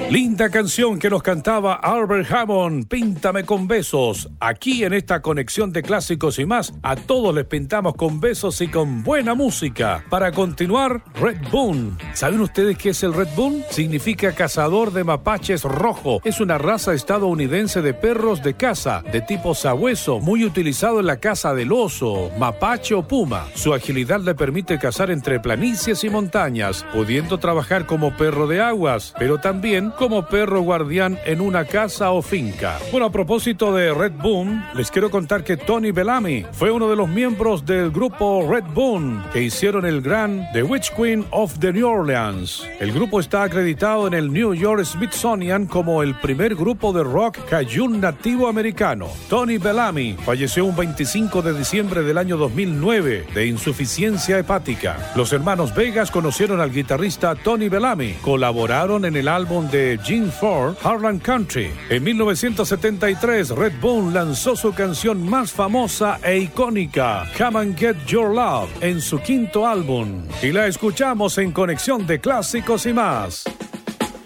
Linda canción que nos cantaba Albert Hammond, Píntame con besos. Aquí en esta conexión de clásicos y más, a todos les pintamos con besos y con buena música. Para continuar, Red Boone. ¿Saben ustedes qué es el Red Boone? Significa cazador de mapaches rojo. Es una raza estadounidense de perros de caza, de tipo sabueso, muy utilizado en la caza del oso, mapache o puma. Su agilidad le permite cazar entre planicies y montañas, pudiendo trabajar como perro de aguas, pero también como perro guardián en una casa o finca. Bueno, a propósito de Red Boone, les quiero contar que Tony Bellamy fue uno de los miembros del grupo Red Boone que hicieron el gran The Witch Queen of the New Orleans. El grupo está acreditado en el New York Smithsonian como el primer grupo de rock cajún nativo americano. Tony Bellamy falleció un 25 de diciembre del año 2009 de insuficiencia hepática. Los hermanos Vegas conocieron al guitarrista Tony Bellamy, colaboraron en el álbum de Gene Ford, Harlan Country. En 1973, Red Boone lanzó su canción más famosa e icónica, Come and Get Your Love, en su quinto álbum. Y la escuchamos en Conexión de Clásicos y Más.